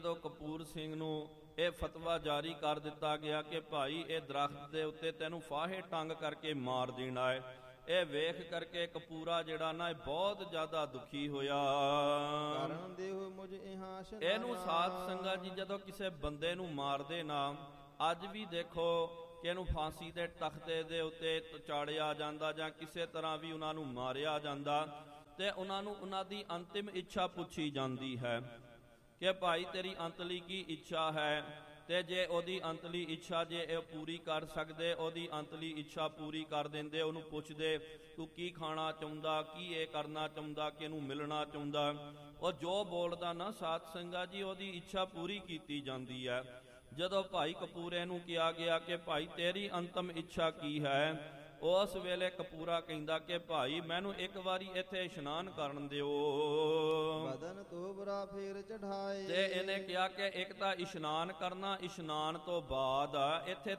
ਜਦੋਂ ਕਪੂਰ ਸਿੰਘ ਨੂੰ ਇਹ ਫਤਵਾ ਜਾਰੀ ਕਰ ਦਿੱਤਾ ਗਿਆ ਕਿ ਭਾਈ ਇਹ ਦਰਖਤ ਦੇ ਉੱਤੇ ਤੈਨੂੰ ਫਾਹੇ ਟੰਗ ਕਰਕੇ ਮਾਰ ਦੇਣਾ ਹੈ, ਇਹ ਵੇਖ ਕਰਕੇ ਕਪੂਰਾ ਜਿਹੜਾ ਨਾ ਇਹ ਬਹੁਤ ਜ਼ਿਆਦਾ ਦੁਖੀ ਹੋਇਆ। ਇਹਨੂੰ ਸਾਧ ਸੰਗਤ ਜੀ ਜਦੋਂ ਕਿਸੇ ਬੰਦੇ ਨੂੰ ਮਾਰਦੇ ਨਾ, ਅੱਜ ਵੀ ਦੇਖੋ ਕਿ ਇਹਨੂੰ ਫਾਂਸੀ ਦੇ ਤਖਤੇ ਦੇ ਉੱਤੇ ਚਾੜਿਆ ਜਾਂਦਾ ਜਾਂ ਕਿਸੇ ਤਰ੍ਹਾਂ ਵੀ ਉਹਨਾਂ ਨੂੰ ਮਾਰਿਆ ਜਾਂਦਾ ਤੇ ਉਹਨਾਂ ਨੂੰ ਉਹਨਾਂ ਦੀ ਅੰਤਿਮ ਇੱਛਾ ਪੁੱਛੀ ਜਾਂਦੀ ਹੈ ਕਿ ਭਾਈ ਤੇਰੀ ਅੰਤਲੀ ਕੀ ਇੱਛਾ ਹੈ, ਤੇ ਜੇ ਉਹਦੀ ਅੰਤਲੀ ਇੱਛਾ ਜੇ ਇਹ ਪੂਰੀ ਕਰ ਸਕਦੇ, ਉਹਦੀ ਅੰਤਲੀ ਇੱਛਾ ਪੂਰੀ ਕਰ ਦਿੰਦੇ। ਉਹਨੂੰ ਪੁੱਛਦੇ ਤੂੰ ਕੀ ਖਾਣਾ ਚਾਹੁੰਦਾ, ਕੀ ਇਹ ਕਰਨਾ ਚਾਹੁੰਦਾ, ਕਿਹਨੂੰ ਮਿਲਣਾ ਚਾਹੁੰਦਾ, ਉਹ ਜੋ ਬੋਲਦਾ ਨਾ ਸਾਧ ਸੰਗਤ ਜੀ ਉਹਦੀ ਇੱਛਾ ਪੂਰੀ ਕੀਤੀ ਜਾਂਦੀ ਹੈ। ਜਦੋਂ ਭਾਈ ਕਪੂਰੇ ਨੂੰ ਕਿਹਾ ਗਿਆ ਕਿ ਭਾਈ ਤੇਰੀ ਅੰਤਮ ਇੱਛਾ ਕੀ ਹੈ, ਉਸ ਵੇਲੇ ਕਪੂਰਾ ਕਹਿੰਦਾ ਕਿ ਭਾਈ ਮੈਨੂੰ ਇੱਕ ਵਾਰੀ ਇੱਥੇ ਇਸ਼ਨਾਨ ਕਰਨ ਦਿਓ। ਬਦਨ ਤੋਬਰਾ ਫੇਰ ਚੜਾਏ, ਤੇ ਇਹਨੇ ਕਿਹਾ ਕਿ ਇੱਕ ਤਾਂ ਇਸ਼ਨਾਨ ਕਰਨਾ, ਇਸ਼ਨਾਨ ਤੋਂ ਬਾਅਦ ਇੱਥੇ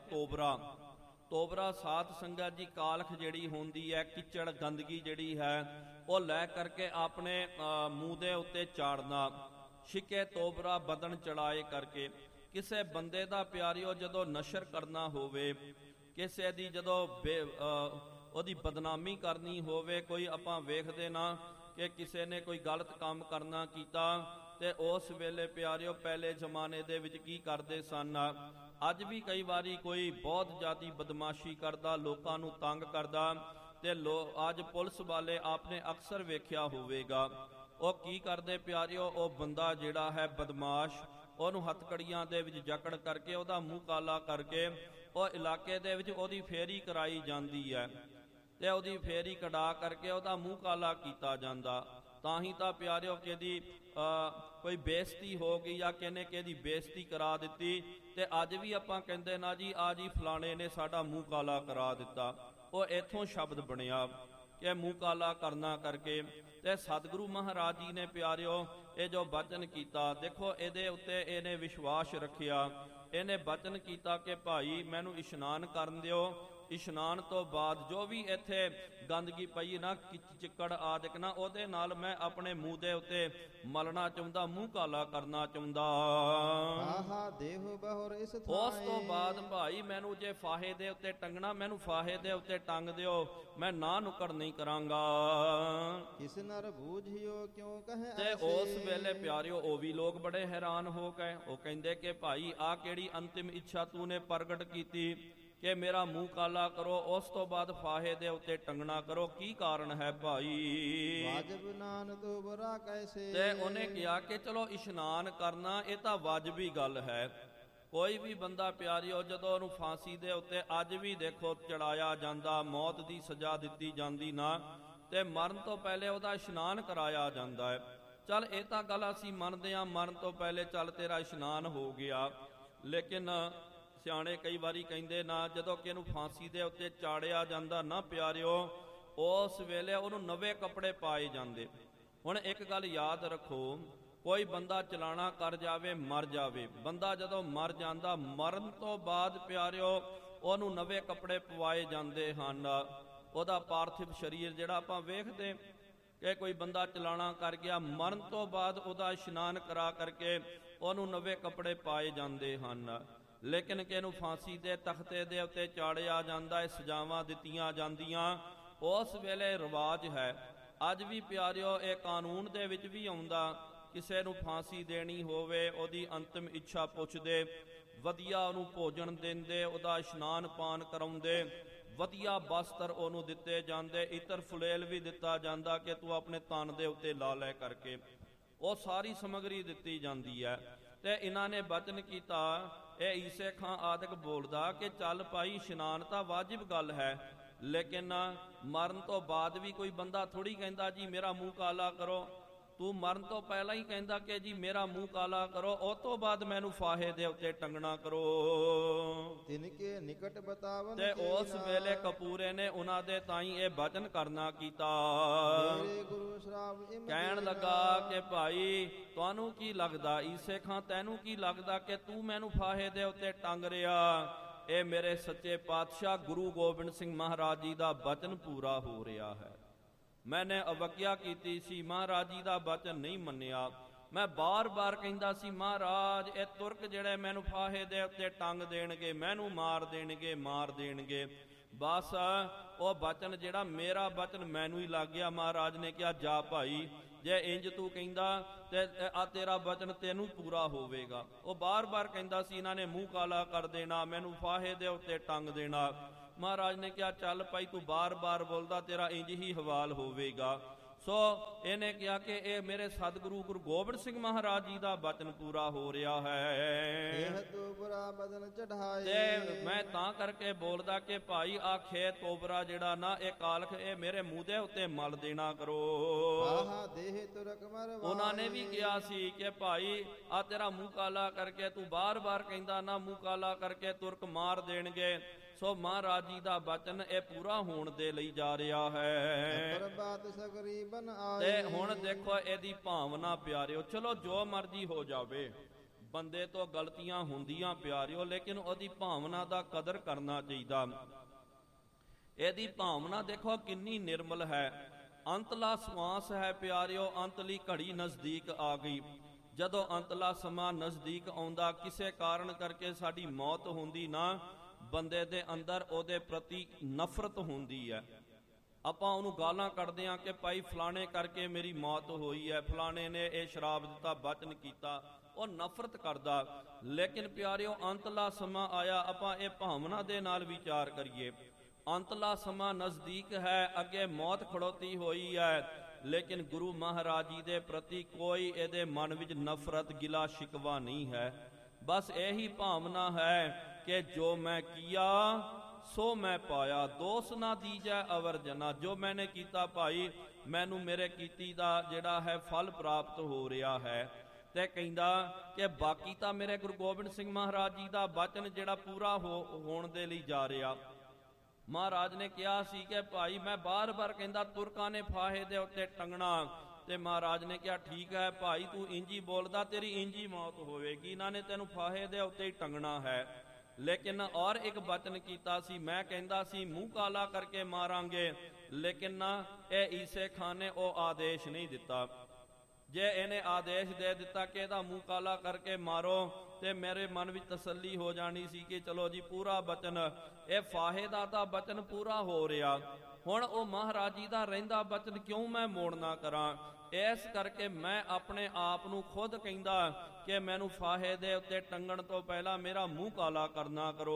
ਤੋਬਰਾ ਸਾਧ ਸੰਗਤ ਜੀ ਕਾਲਖ ਜਿਹੜੀ ਹੁੰਦੀ ਹੈ, ਕਿਚੜ ਗੰਦਗੀ ਜਿਹੜੀ ਹੈ ਉਹ ਲੈ ਕਰਕੇ ਆਪਣੇ ਮੂੰਹ ਦੇ ਉੱਤੇ ਚਾੜਨਾ, ਛਿੱਕੇ ਤੋਬਰਾ ਬਦਨ ਚੜਾਏ ਕਰਕੇ। ਕਿਸੇ ਬੰਦੇ ਦਾ ਪਿਆਰਿਓ ਜਦੋਂ ਨਸ਼ਰ ਕਰਨਾ ਹੋਵੇ, ਕਿਸੇ ਦੀ ਜਦੋਂ ਉਹਦੀ ਬਦਨਾਮੀ ਕਰਨੀ ਹੋਵੇ, ਕੋਈ ਆਪਾਂ ਵੇਖਦੇ ਨਾ ਕਿ ਕਿਸੇ ਨੇ ਕੋਈ ਗਲਤ ਕੰਮ ਕਰਨਾ ਕੀਤਾ ਤੇ ਉਸ ਵੇਲੇ ਪਿਆਰਿਓ ਪਹਿਲੇ ਜ਼ਮਾਨੇ ਦੇ ਵਿੱਚ ਕੀ ਕਰਦੇ ਸਨ, ਅੱਜ ਵੀ ਕਈ ਵਾਰੀ ਕੋਈ ਬਹੁਤ ਜ਼ਿਆਦੀ ਬਦਮਾਸ਼ੀ ਕਰਦਾ, ਲੋਕਾਂ ਨੂੰ ਤੰਗ ਕਰਦਾ ਤੇ ਅੱਜ ਪੁਲਿਸ ਵਾਲੇ ਆਪਨੇ ਅਕਸਰ ਵੇਖਿਆ ਹੋਵੇਗਾ ਉਹ ਕੀ ਕਰਦੇ ਪਿਆਰਿਓ, ਉਹ ਬੰਦਾ ਜਿਹੜਾ ਹੈ ਬਦਮਾਸ਼, ਉਹਨੂੰ ਹੱਥਕੜੀਆਂ ਦੇ ਵਿੱਚ ਜਕੜ ਕਰਕੇ ਉਹਦਾ ਮੂੰਹ ਕਾਲਾ ਕਰਕੇ ਉਹ ਇਲਾਕੇ ਦੇ ਵਿੱਚ ਉਹਦੀ ਫੇਰੀ ਕਰਾਈ ਜਾਂਦੀ ਹੈ ਤੇ ਉਹਦੀ ਫੇਰੀ ਕਢਾ ਕਰਕੇ ਉਹਦਾ ਮੂੰਹ ਕਾਲਾ ਕੀਤਾ ਜਾਂਦਾ। ਤਾਂ ਹੀ ਤਾਂ ਪਿਆਰਿਓ ਕਿਹਦੀ ਕੋਈ ਬੇਇੱਜ਼ਤੀ ਹੋ ਗਈ ਜਾਂ ਕਿਹਨੇ ਕਿਹਦੀ ਬੇਇੱਜ਼ਤੀ ਕਰਾ ਦਿੱਤੀ ਤੇ ਅੱਜ ਵੀ ਆਪਾਂ ਕਹਿੰਦੇ ਨਾ ਜੀ ਆ ਜੀ ਫਲਾਣੇ ਨੇ ਸਾਡਾ ਮੂੰਹ ਕਾਲਾ ਕਰਾ ਦਿੱਤਾ। ਉਹ ਇੱਥੋਂ ਸ਼ਬਦ ਬਣਿਆ ਕਿ ਮੂੰਹ ਕਾਲਾ ਕਰਨਾ ਕਰਕੇ। ਤੇ ਸਤਿਗੁਰੂ ਮਹਾਰਾਜ ਜੀ ਨੇ ਪਿਆਰਿਓ ਇਹ ਜੋ ਬਚਨ ਕੀਤਾ, ਦੇਖੋ ਇਹਦੇ ਉੱਤੇ ਇਹਨੇ ਵਿਸ਼ਵਾਸ ਰੱਖਿਆ, ਇਹਨੇ ਬਚਨ ਕੀਤਾ ਕਿ ਭਾਈ ਮੈਨੂੰ ਇਸ਼ਨਾਨ ਕਰਨ ਦਿਓ, ਇਸ਼ਨਾਨ ਤੋਂ ਬਾਅਦ ਜੋ ਵੀ ਇੱਥੇ ਗੰਦਗੀ ਪਈ ਨਾ, ਚਿੱਕੜ ਆਦਿਕ ਨਾ, ਉਹਦੇ ਨਾਲ ਮੈਂ ਆਪਣੇ ਮੂੰਹ ਦੇ ਉੱਤੇ ਮਲਣਾ ਚਾਹੁੰਦਾ, ਮੂੰਹ ਕਾਲਾ ਕਰਨਾ ਚਾਹੁੰਦਾ। ਉਸ ਤੋਂ ਬਾਅਦ ਭਾਈ ਮੈਨੂੰ ਜੇ ਫਾਹੇ ਦੇ ਉੱਤੇ ਟੰਗਣਾ, ਮੈਨੂੰ ਫਾਹੇ ਦੇ ਉੱਤੇ ਟੰਗ ਦਿਓ, ਮੈਂ ਨਾ ਨੁੱਕੜ ਨਹੀਂ ਕਰਾਂਗਾ। ਕਿਸ ਨਰ ਬੂਝਿਓ ਕਿਉਂ ਕਹੇ ਤੇ ਉਸ ਵੇਲੇ ਪਿਆਰਿਓ ਉਹ ਵੀ ਲੋਕ ਬੜੇ ਹੈਰਾਨ ਹੋ ਗਏ। ਉਹ ਕਹਿੰਦੇ ਕਿ ਭਾਈ ਆ ਕਿਹੜੀ ਅੰਤਿਮ ਇੱਛਾ ਤੂੰ ਨੇ ਪ੍ਰਗਟ ਕੀਤੀ ਕਿ ਮੇਰਾ ਮੂੰਹ ਕਾਲਾ ਕਰੋ, ਉਸ ਤੋਂ ਬਾਅਦ ਫਾਹੇ ਦੇ ਉੱਤੇ ਟੰਗਣਾ ਕਰੋ, ਕੀ ਕਾਰਨ ਹੈ ਭਾਈ? ਵਾਜਬ ਨਾਨ ਤੋਬਰਾ ਕੈਸੇ। ਤੇ ਉਹਨੇ ਕਿਹਾ ਕਿ ਚਲੋ ਇਸ਼ਨਾਨ ਕਰਨਾ ਇਹ ਤਾਂ ਵਾਜਬੀ ਗੱਲ ਹੈ। ਕੋਈ ਵੀ ਬੰਦਾ ਪਿਆਰਿਓ ਜਦੋਂ ਉਹਨੂੰ ਫਾਂਸੀ ਦੇ ਉੱਤੇ ਅੱਜ ਵੀ ਦੇਖੋ ਚੜਾਇਆ ਜਾਂਦਾ, ਮੌਤ ਦੀ ਸਜ਼ਾ ਦਿੱਤੀ ਜਾਂਦੀ ਨਾ, ਤੇ ਮਰਨ ਤੋਂ ਪਹਿਲੇ ਉਹਦਾ ਇਸ਼ਨਾਨ ਕਰਾਇਆ ਜਾਂਦਾ ਹੈ। ਚੱਲ ਇਹ ਤਾਂ ਗੱਲ ਅਸੀਂ ਮੰਨਦੇ ਹਾਂ, ਮਰਨ ਤੋਂ ਪਹਿਲੇ ਚੱਲ ਤੇਰਾ ਇਸ਼ਨਾਨ ਹੋ ਗਿਆ, ਲੇਕਿਨ ਸਿਆਣੇ ਕਈ ਵਾਰੀ ਕਹਿੰਦੇ ਨਾ ਜਦੋਂ ਕਿ ਇਹਨੂੰ ਫਾਂਸੀ ਦੇ ਉੱਤੇ ਚਾੜਿਆ ਜਾਂਦਾ ਨਾ ਪਿਆਰਿਓ, ਉਸ ਵੇਲੇ ਉਹਨੂੰ ਨਵੇਂ ਕੱਪੜੇ ਪਾਏ ਜਾਂਦੇ। ਹੁਣ ਇੱਕ ਗੱਲ ਯਾਦ ਰੱਖੋ, ਕੋਈ ਬੰਦਾ ਚਲਾਣਾ ਕਰ ਜਾਵੇ, ਮਰ ਜਾਵੇ, ਬੰਦਾ ਜਦੋਂ ਮਰ ਜਾਂਦਾ, ਮਰਨ ਤੋਂ ਬਾਅਦ ਪਿਆਰਿਓ ਉਹਨੂੰ ਨਵੇਂ ਕੱਪੜੇ ਪਵਾਏ ਜਾਂਦੇ ਹਨ। ਉਹਦਾ ਪਾਰਥਿਵ ਸਰੀਰ ਜਿਹੜਾ ਆਪਾਂ ਵੇਖਦੇ ਕਿ ਕੋਈ ਬੰਦਾ ਚਲਾਣਾ ਕਰ ਗਿਆ, ਮਰਨ ਤੋਂ ਬਾਅਦ ਉਹਦਾ ਇਸ਼ਨਾਨ ਕਰਾ ਕਰਕੇ ਉਹਨੂੰ ਨਵੇਂ ਕੱਪੜੇ ਪਾਏ ਜਾਂਦੇ ਹਨ। ਲੇਕਿਨ ਕਿ ਇਹਨੂੰ ਫਾਂਸੀ ਦੇ ਤਖਤੇ ਦੇ ਉੱਤੇ ਚਾੜਿਆ ਜਾਂਦਾ ਹੈ, ਸਜ਼ਾਵਾਂ ਦਿੱਤੀਆਂ ਜਾਂਦੀਆਂ, ਉਸ ਵੇਲੇ ਰਿਵਾਜ ਹੈ। ਅੱਜ ਵੀ ਪਿਆਰਿਓ ਇਹ ਕਾਨੂੰਨ ਦੇ ਵਿੱਚ ਵੀ ਆਉਂਦਾ, ਕਿਸੇ ਨੂੰ ਫਾਂਸੀ ਦੇਣੀ ਹੋਵੇ ਉਹਦੀ ਅੰਤਿਮ ਇੱਛਾ ਪੁੱਛਦੇ, ਵਧੀਆ ਉਹਨੂੰ ਭੋਜਨ ਦਿੰਦੇ, ਉਹਦਾ ਇਸ਼ਨਾਨ ਪਾਨ ਕਰਾਉਂਦੇ, ਵਧੀਆ ਬਸਤਰ ਉਹਨੂੰ ਦਿੱਤੇ ਜਾਂਦੇ, ਇਤਰ ਫੁਲੇਲ ਵੀ ਦਿੱਤਾ ਜਾਂਦਾ ਕਿ ਤੂੰ ਆਪਣੇ ਤਨ ਦੇ ਉੱਤੇ ਲਾ ਲੈ ਕਰਕੇ, ਉਹ ਸਾਰੀ ਸਮੱਗਰੀ ਦਿੱਤੀ ਜਾਂਦੀ ਹੈ। ਤੇ ਇਹਨਾਂ ਨੇ ਬਚਨ ਕੀਤਾ, ਇਹ ਈਸੇ ਖਾਂ ਆਦਿਕ ਬੋਲਦਾ ਕਿ ਚੱਲ ਭਾਈ ਇਸ਼ਨਾਨ ਤਾਂ ਵਾਜਿਬ ਗੱਲ ਹੈ, ਲੇਕਿਨ ਮਰਨ ਤੋਂ ਬਾਅਦ ਵੀ ਕੋਈ ਬੰਦਾ ਥੋੜੀ ਕਹਿੰਦਾ ਜੀ ਮੇਰਾ ਮੂੰਹ ਕਾਲਾ ਕਰੋ। ਤੂੰ ਮਰਨ ਤੋਂ ਪਹਿਲਾਂ ਹੀ ਕਹਿੰਦਾ ਕਿ ਜੀ ਮੇਰਾ ਮੂੰਹ ਕਾਲਾ ਕਰੋ, ਉਸ ਤੋਂ ਬਾਅਦ ਮੈਨੂੰ ਫਾਹੇ ਦੇ ਉੱਤੇ ਟੰਗਣਾ ਕਰੋ। ਤਿਨਕੇ ਨਿਕਟ ਬਤਾਵਨ ਤੇ ਉਸ ਵੇਲੇ ਕਪੂਰੇ ਨੇ ਉਹਨਾਂ ਦੇ ਤਾਈਂ ਇਹ ਬਚਨ ਕਰਨਾ ਕੀਤਾ। ਕਹਿਣ ਲੱਗਾ ਕਿ ਭਾਈ ਤੁਹਾਨੂੰ ਕੀ ਲੱਗਦਾ, ਈਸੇ ਖਾਂ ਤੈਨੂੰ ਕੀ ਲੱਗਦਾ ਕਿ ਤੂੰ ਮੈਨੂੰ ਫਾਹੇ ਦੇ ਉੱਤੇ ਟੰਗ ਰਿਹਾ? ਇਹ ਮੇਰੇ ਸੱਚੇ ਪਾਤਸ਼ਾਹ ਗੁਰੂ ਗੋਬਿੰਦ ਸਿੰਘ ਮਹਾਰਾਜ ਜੀ ਦਾ ਬਚਨ ਪੂਰਾ ਹੋ ਰਿਹਾ ਹੈ। ਮੈਨੇ ਅਵਗਿਆ ਕੀਤੀ ਸੀ, ਮਹਾਰਾਜ ਜੀ ਦਾ ਬਚਨ ਨਹੀਂ ਮੰਨਿਆ, ਮੈਂ ਬਾਰ-ਬਾਰ ਕਹਿੰਦਾ ਸੀ ਮਹਾਰਾਜ ਇਹ ਤੁਰਕ ਜਿਹੜੇ ਮੈਨੂੰ ਫਾਹੇ ਦੇ ਉੱਤੇ ਟੰਗ ਦੇਣਗੇ, ਮੈਨੂੰ ਮਾਰ ਦੇਣਗੇ। ਬਸ ਉਹ ਬਚਨ ਜਿਹੜਾ ਮੇਰਾ ਬਚਨ ਮੈਨੂੰ ਹੀ ਲੱਗ ਗਿਆ। ਮਹਾਰਾਜ ਨੇ ਕਿਹਾ ਜਾ ਭਾਈ, ਜੇ ਇੰਜ ਤੂੰ ਕਹਿੰਦਾ ਤੇ ਆ ਤੇਰਾ ਬਚਨ ਤੈਨੂੰ ਪੂਰਾ ਹੋਵੇਗਾ। ਉਹ ਬਾਰ-ਬਾਰ ਕਹਿੰਦਾ ਸੀ ਇਹਨਾਂ ਨੇ ਮੂੰਹ ਕਾਲਾ ਕਰ ਦੇਣਾ, ਮੈਨੂੰ ਫਾਹੇ ਦੇ ਉੱਤੇ ਟੰਗ ਦੇਣਾ। ਮਹਾਰਾਜ ਨੇ ਕਿਹਾ ਚੱਲ ਭਾਈ ਤੂੰ ਬਾਰ-ਬਾਰ ਬੋਲਦਾ, ਤੇਰਾ ਇੰਜ ਹੀ ਹਵਾਲ ਹੋਵੇਗਾ। ਸੋ ਇਹਨੇ ਕਿਹਾ ਕਿ ਇਹ ਮੇਰੇ ਸਤਿਗੁਰੂ ਗੁਰੂ ਗੋਬਿੰਦ ਸਿੰਘ ਮਹਾਰਾਜ ਜੀ ਦਾ ਬਚਨ ਪੂਰਾ ਹੋ ਰਿਹਾ ਹੈ। ਤੇ ਮੈਂ ਤਾਂ ਕਰਕੇ ਬੋਲਦਾ ਕਿ ਭਾਈ ਆ ਖੇ ਤੋਬਰਾ ਜਿਹੜਾ ਨਾ ਇਹ ਕਾਲਖ ਇਹ ਮੇਰੇ ਮੂੰਹ ਦੇ ਉੱਤੇ ਮਲ ਦੇਣਾ ਕਰੋ। ਉਹਨਾਂ ਨੇ ਵੀ ਕਿਹਾ ਸੀ ਕਿ ਭਾਈ ਆ ਤੇਰਾ ਮੂੰਹ ਕਾਲਾ ਕਰਕੇ ਤੂੰ ਬਾਰ-ਬਾਰ ਕਹਿੰਦਾ ਨਾ, ਮੂੰਹ ਕਾਲਾ ਕਰਕੇ ਤੁਰਕ ਮਾਰ ਦੇਣਗੇ। ਸੋ ਮਹਾਰਾਜ ਜੀ ਦਾ ਬਚਨ ਇਹ ਪੂਰਾ ਹੋਣ ਦੇ ਲਈ ਜਾ ਰਿਹਾ ਹੈ। ਤੇ ਹੁਣ ਦੇਖੋ ਇਹਦੀ ਭਾਵਨਾ ਪਿਆਰਿਓ, ਚਲੋ ਜੋ ਮਰਜ਼ੀ ਹੋ ਜਾਵੇ, ਬੰਦੇ ਤੋਂ ਗਲਤੀਆਂ ਹੁੰਦੀਆਂ ਪਿਆਰਿਓ, ਲੇਕਿਨ ਉਹਦੀ ਭਾਵਨਾ ਦਾ ਕਦਰ ਕਰਨਾ ਚਾਹੀਦਾ। ਇਹਦੀ ਭਾਵਨਾ ਦੇਖੋ ਕਿੰਨੀ ਨਿਰਮਲ ਹੈ। ਅੰਤਲਾ ਸਵਾਸ ਹੈ ਪਿਆਰਿਓ, ਅੰਤਲੀ ਘੜੀ ਨਜ਼ਦੀਕ ਆ ਗਈ। ਜਦੋਂ ਅੰਤਲਾ ਸਮਾਂ ਨਜ਼ਦੀਕ ਆਉਂਦਾ, ਕਿਸੇ ਕਾਰਨ ਕਰਕੇ ਸਾਡੀ ਮੌਤ ਹੁੰਦੀ ਨਾ, ਬੰਦੇ ਦੇ ਅੰਦਰ ਉਹਦੇ ਪ੍ਰਤੀ ਨਫ਼ਰਤ ਹੁੰਦੀ ਹੈ। ਆਪਾਂ ਉਹਨੂੰ ਗਾਲਾਂ ਕੱਢਦੇ ਹਾਂ ਕਿ ਭਾਈ ਫਲਾਣੇ ਕਰਕੇ ਮੇਰੀ ਮੌਤ ਹੋਈ ਹੈ, ਫਲਾਣੇ ਨੇ ਇਹ ਸ਼ਰਾਬ ਦਿੱਤਾ, ਬਚਨ ਕੀਤਾ, ਉਹ ਨਫ਼ਰਤ ਕਰਦਾ। ਲੇਕਿਨ ਪਿਆਰਿਓ ਅੰਤਲਾ ਸਮਾਂ ਆਇਆ, ਆਪਾਂ ਇਹ ਭਾਵਨਾ ਦੇ ਨਾਲ ਵਿਚਾਰ ਕਰੀਏ। ਅੰਤਲਾ ਸਮਾਂ ਨਜ਼ਦੀਕ ਹੈ, ਅੱਗੇ ਮੌਤ ਖੜੋਤੀ ਹੋਈ ਹੈ, ਲੇਕਿਨ ਗੁਰੂ ਮਹਾਰਾਜ ਜੀ ਦੇ ਪ੍ਰਤੀ ਕੋਈ ਇਹਦੇ ਮਨ ਵਿੱਚ ਨਫ਼ਰਤ ਗਿਲਾ ਸ਼ਿਕਵਾ ਨਹੀਂ ਹੈ। ਬਸ ਇਹੀ ਭਾਵਨਾ ਹੈ ਕਿ ਜੋ ਮੈਂ ਕੀਆ ਸੋ ਮੈਂ ਪਾਇਆ, ਦੋਸ ਨਾ ਦੀਜੈ ਅਵਰ ਜਨਾ। ਜੋ ਮੈਨੇ ਕੀਤਾ ਭਾਈ, ਮੈਨੂੰ ਮੇਰੇ ਕੀਤੀ ਦਾ ਜਿਹੜਾ ਹੈ ਫਲ ਪ੍ਰਾਪਤ ਹੋ ਰਿਹਾ ਹੈ। ਤੇ ਕਹਿੰਦਾ ਕਿ ਬਾਕੀ ਤਾਂ ਮੇਰੇ ਗੁਰੂ ਗੋਬਿੰਦ ਸਿੰਘ ਮਹਾਰਾਜ ਜੀ ਦਾ ਬਚਨ ਜਿਹੜਾ ਪੂਰਾ ਹੋਣ ਦੇ ਲਈ ਜਾ ਰਿਹਾ। ਮਹਾਰਾਜ ਨੇ ਕਿਹਾ ਸੀ ਕਿ ਭਾਈ ਮੈਂ ਬਾਰ-ਬਾਰ ਕਹਿੰਦਾ ਤੁਰਕਾਂ ਨੇ ਫਾਹੇ ਦੇ ਉੱਤੇ ਟੰਗਣਾ, ਤੇ ਮਹਾਰਾਜ ਨੇ ਕਿਹਾ ਠੀਕ ਹੈ ਭਾਈ ਤੂੰ ਇੰਜੀ ਬੋਲਦਾ, ਤੇਰੀ ਇੰਜੀ ਮੌਤ ਹੋਵੇਗੀ, ਇਹਨਾਂ ਨੇ ਤੈਨੂੰ ਫਾਹੇ ਦੇ ਉੱਤੇ ਹੀ ਟੰਗਣਾ ਹੈ। ਲੇਕਿਨ ਔਰ ਇੱਕ ਬਚਨ ਕੀਤਾ ਸੀ, ਮੈਂ ਕਹਿੰਦਾ ਸੀ ਮੂੰਹ ਕਾਲਾ ਕਰਕੇ ਮਾਰਾਂਗੇ, ਲੇਕਿਨ ਨਾ ਇਹ ਈਸੇ ਖਾਨ ਨੇ ਉਹ ਆਦੇਸ਼ ਨਹੀਂ ਦਿੱਤਾ। ਜੇ ਇਹਨੇ ਆਦੇਸ਼ ਦੇ ਦਿੱਤਾ ਕਿ ਇਹਦਾ ਮੂੰਹ ਕਾਲਾ ਕਰਕੇ ਮਾਰੋ, ਤੇ ਮੇਰੇ ਮਨ ਵਿੱਚ ਤਸੱਲੀ ਹੋ ਜਾਣੀ ਸੀ ਕਿ ਚਲੋ ਜੀ ਪੂਰਾ ਬਚਨ, ਇਹ ਫਾਹੇ ਦਾ ਤਾਂ ਬਚਨ ਪੂਰਾ ਹੋ ਰਿਹਾ। ਹੁਣ ਉਹ ਮਹਾਰਾਜ ਜੀ ਦਾ ਰਹਿੰਦਾ ਬਚਨ ਕਿਉਂ ਮੈਂ ਮੋੜਨਾ ਕਰਾਂ? ਇਸ ਕਰਕੇ ਮੈਂ ਆਪਣੇ ਆਪ ਨੂੰ ਖੁਦ ਕਹਿੰਦਾ ਕਿ ਮੈਨੂੰ ਫਾਹੇ ਦੇ ਉੱਤੇ ਟੰਗਣ ਤੋਂ ਪਹਿਲਾਂ ਮੇਰਾ ਮੂੰਹ ਕਾਲਾ ਕਰਨਾ ਕਰੋ।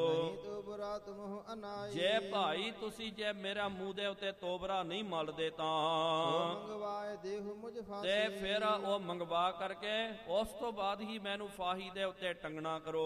ਜੇ ਭਾਈ ਤੁਸੀਂ ਜੇ ਮੇਰਾ ਮੂੰਹ ਦੇ ਉੱਤੇ ਤੋਬਰਾ ਨਹੀਂ ਮਲਦੇ ਤਾਂ ਤੇ ਫਿਰ ਉਹ ਮੰਗਵਾ ਕਰਕੇ ਉਸ ਤੋਂ ਬਾਅਦ ਹੀ ਮੈਨੂੰ ਫਾਹੀ ਦੇ ਉੱਤੇ ਟੰਗਣਾ ਕਰੋ।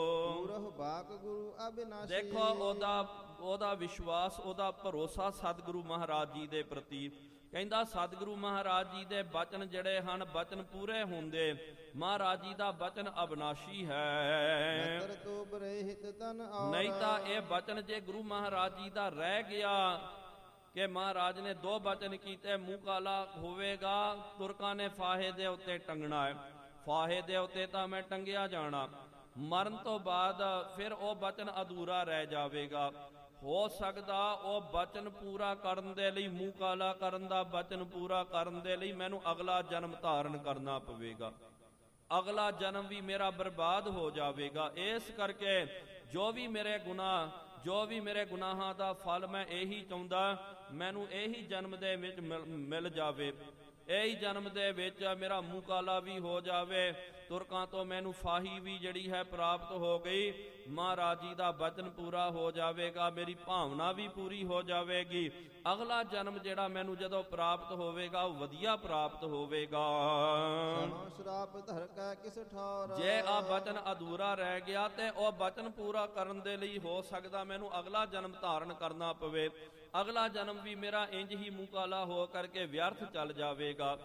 ਦੇਖੋ ਉਹਦਾ ਵਿਸ਼ਵਾਸ, ਉਹਦਾ ਭਰੋਸਾ ਸਤਿਗੁਰੂ ਮਹਾਰਾਜ ਜੀ ਦੇ ਪ੍ਰਤੀ। ਕਹਿੰਦਾ ਸਤਿਗੁਰੂ ਮਹਾਰਾਜ ਜੀ ਦੇ ਬਚਨ ਜਿਹੜੇ ਹਨ ਬਚਨ ਪੂਰੇ ਹੁੰਦੇ। ਮਹਾਰਾਜ ਜੀ ਦਾ ਬਚਨ ਅਬਨਾਸ਼ੀ ਹੈ, ਨਹੀਂ ਤਾਂ ਇਹ ਬਚਨ ਜੇ ਗੁਰੂ ਮਹਾਰਾਜ ਜੀ ਦਾ ਰਹਿ ਗਿਆ ਕਿ ਮਹਾਰਾਜ ਨੇ ਦੋ ਬਚਨ ਕੀਤੇ, ਮੂੰਹ ਕਾਲਾ ਹੋਵੇਗਾ, ਤੁਰਕਾਂ ਨੇ ਫਾਹੇ ਦੇ ਉੱਤੇ ਟੰਗਣਾ ਹੈ, ਫਾਹੇ ਦੇ ਉੱਤੇ ਤਾਂ ਮੈਂ ਟੰਗਿਆ ਜਾਣਾ, ਮਰਨ ਤੋਂ ਬਾਅਦ ਫਿਰ ਉਹ ਬਚਨ ਅਧੂਰਾ ਰਹਿ ਜਾਵੇਗਾ। ਹੋ ਸਕਦਾ ਉਹ ਬਚਨ ਪੂਰਾ ਕਰਨ ਦੇ ਲਈ, ਮੂੰਹ ਕਾਲਾ ਕਰਨ ਦਾ ਬਚਨ ਪੂਰਾ ਕਰਨ ਦੇ ਲਈ ਮੈਨੂੰ ਅਗਲਾ ਜਨਮ ਧਾਰਨ ਕਰਨਾ ਪਵੇਗਾ, ਅਗਲਾ ਜਨਮ ਵੀ ਮੇਰਾ ਬਰਬਾਦ ਹੋ ਜਾਵੇਗਾ। ਇਸ ਕਰਕੇ ਜੋ ਵੀ ਮੇਰੇ ਗੁਨਾਹਾਂ ਦਾ ਫਲ ਮੈਂ ਇਹੀ ਚਾਹੁੰਦਾ, ਮੈਨੂੰ ਇਹੀ ਜਨਮ ਦੇ ਵਿੱਚ ਮਿਲ ਜਾਵੇ, ਇਹੀ ਜਨਮ ਦੇ ਵਿੱਚ ਮੇਰਾ ਮੂੰਹ ਕਾਲਾ ਵੀ ਹੋ ਜਾਵੇ, ਤੁਰਕਾਂ ਤੋਂ ਮੈਨੂੰ ਫਾਹੀ ਵੀ ਜਿਹੜੀ ਹੈ ਪ੍ਰਾਪਤ ਹੋ ਗਈ, ਮਹਾਰਾਜ ਜੀ ਦਾ ਬਚਨ ਪੂਰਾ ਹੋ ਜਾਵੇਗਾ, ਮੇਰੀ ਭਾਵਨਾ ਵੀ ਪੂਰੀ ਹੋ ਜਾਵੇਗੀ। ਅਗਲਾ ਜਨਮ ਜਿਹੜਾ ਮੈਨੂੰ ਜਦੋਂ ਪ੍ਰਾਪਤ ਹੋਵੇਗਾ ਉਹ ਵਧੀਆ ਪ੍ਰਾਪਤ ਹੋਵੇਗਾ। ਜੇ ਆ ਬਚਨ ਅਧੂਰਾ ਰਹਿ ਗਿਆ ਤੇ ਉਹ ਬਚਨ ਪੂਰਾ ਕਰਨ ਦੇ ਲਈ ਹੋ ਸਕਦਾ ਮੈਨੂੰ ਅਗਲਾ ਜਨਮ ਧਾਰਨ ਕਰਨਾ ਪਵੇ, ਅਗਲਾ ਜਨਮ ਵੀ ਮੇਰਾ ਇੰਜ ਹੀ ਮੂੰਹ ਕਾਲਾ ਹੋ ਕਰਕੇ ਵਿਅਰਥ ਚੱਲ ਜਾਵੇਗਾ।